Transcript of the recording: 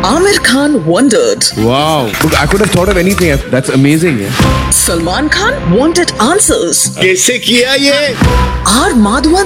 Amir Khan wondered. Wow. Look, I could have thought of anything. That's amazing. Yeah. Salman Khan wanted answers. कैसे किया ये? R. Madhavan